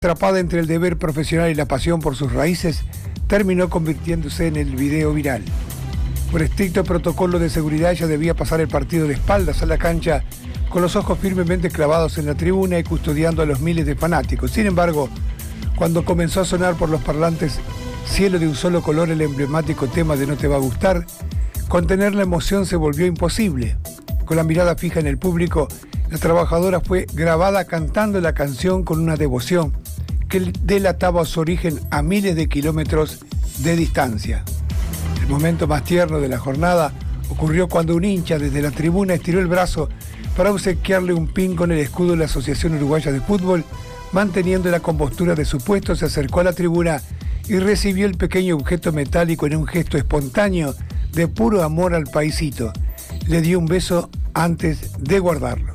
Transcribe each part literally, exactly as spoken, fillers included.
Atrapada entre el deber profesional y la pasión por sus raíces, terminó convirtiéndose en el video viral. Por estricto protocolo de seguridad, ella debía pasar el partido de espaldas a la cancha, con los ojos firmemente clavados en la tribuna y custodiando a los miles de fanáticos. Sin embargo, cuando comenzó a sonar por los parlantes "Cielo de un solo color", el emblemático tema de "No te va a gustar", contener la emoción se volvió imposible. Con la mirada fija en el público, la trabajadora fue grabada cantando la canción con una devoción que delataba su origen a miles de kilómetros de distancia. El momento más tierno de la jornada ocurrió cuando un hincha desde la tribuna estiró el brazo para obsequiarle un pin con el escudo de la Asociación Uruguaya de Fútbol. Manteniendo la compostura de su puesto, se acercó a la tribuna y recibió el pequeño objeto metálico en un gesto espontáneo de puro amor al paisito. Le dio un beso antes de guardarlo.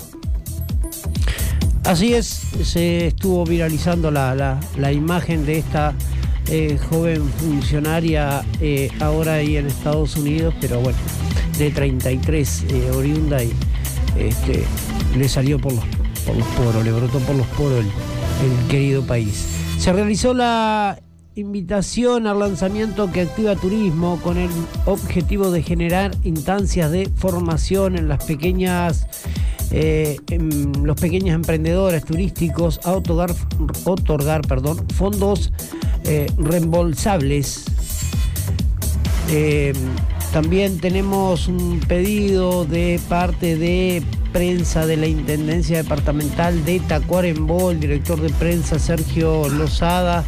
Así es, se estuvo viralizando la, la, la imagen de esta eh, joven funcionaria eh, ahora ahí en Estados Unidos, pero bueno, de treinta y tres, eh, oriunda, y este, le salió por los, por los poros, le brotó por los poros el, el querido país. Se realizó la invitación al lanzamiento que activa turismo con el objetivo de generar instancias de formación en las pequeñas Eh, en los pequeños emprendedores turísticos a otorgar, otorgar perdón, fondos eh, reembolsables. Eh, también tenemos un pedido de parte de prensa de la Intendencia Departamental de Tacuarembó. El director de prensa, Sergio Lozada,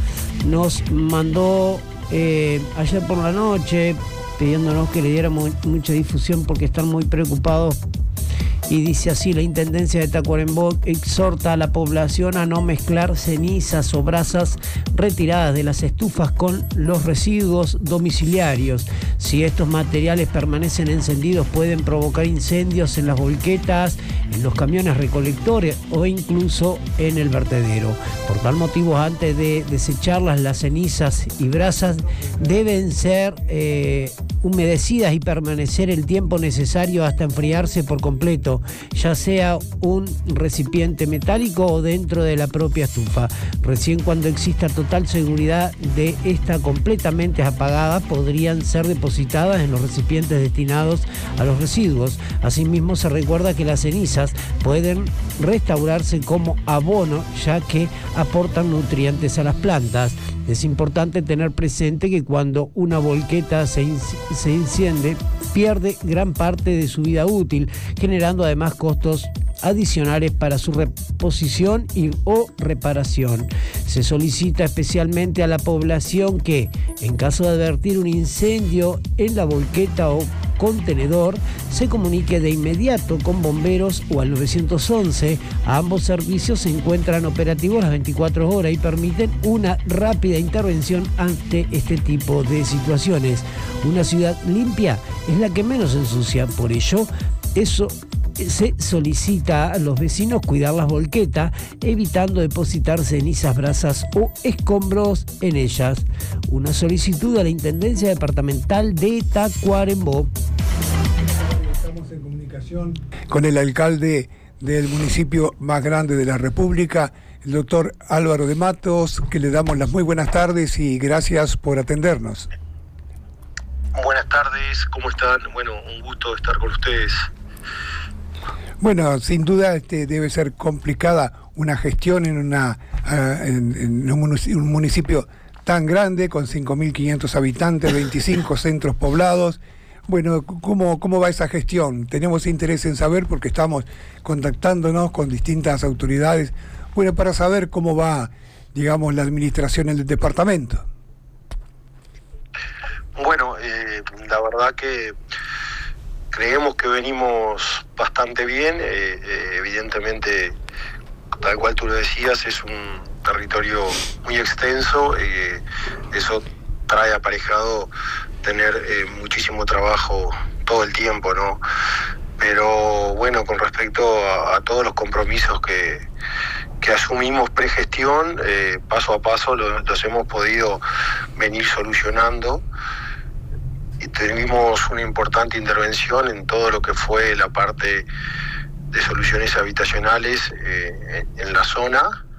nos mandó eh, ayer por la noche pidiéndonos que le diéramos mucha difusión porque están muy preocupados. Y dice así: la Intendencia de Tacuarembó exhorta a la población a no mezclar cenizas o brasas retiradas de las estufas con los residuos domiciliarios. Si estos materiales permanecen encendidos, pueden provocar incendios en las volquetas, en los camiones recolectores o incluso en el vertedero. Por tal motivo, antes de desecharlas, las cenizas y brasas deben ser eh, humedecidas y permanecer el tiempo necesario hasta enfriarse por completo, ya sea un recipiente metálico o dentro de la propia estufa. Recién cuando exista total seguridad de esta completamente apagada, podrían ser depositadas en los recipientes destinados a los residuos. Asimismo, se recuerda que las cenizas pueden restaurarse como abono, ya que aportan nutrientes a las plantas. Es importante tener presente que cuando una volqueta se, inc- se enciende, pierde gran parte de su vida útil, generando además costos adicionales para su reposición y o reparación. Se solicita especialmente a la población que, en caso de advertir un incendio en la volqueta o contenedor, se comunique de inmediato con bomberos o al nueve once. Ambos servicios se encuentran operativos las veinticuatro horas y permiten una rápida intervención ante este tipo de situaciones. Una ciudad limpia es la que menos ensucia, por ello, eso se solicita a los vecinos cuidar las volquetas, evitando depositar cenizas, brasas o escombros en ellas. Una solicitud a la Intendencia Departamental de Tacuarembó. Estamos en comunicación con el alcalde del municipio más grande de la República, el doctor Álvaro de Matos, que le damos las muy buenas tardes y gracias por atendernos. Buenas tardes, ¿cómo están? Bueno, un gusto estar con ustedes. Bueno, sin duda este, debe ser complicada una gestión en, una, uh, en, en un, municipio, un municipio tan grande, con cinco mil quinientos habitantes, veinticinco centros poblados. Bueno, ¿cómo, ¿cómo va esa gestión? Tenemos interés en saber porque estamos contactándonos con distintas autoridades, bueno, para saber cómo va, digamos, la administración en el departamento. Bueno, eh, la verdad que creemos que venimos bastante bien. eh, eh, evidentemente, tal cual tú lo decías, es un territorio muy extenso. Eh, eso trae aparejado tener eh, muchísimo trabajo todo el tiempo, ¿no? Pero bueno, con respecto a, a todos los compromisos que, que asumimos pregestión, eh, paso a paso lo, los hemos podido venir solucionando. Y tuvimos una importante intervención en todo lo que fue la parte de soluciones habitacionales eh, en la zona,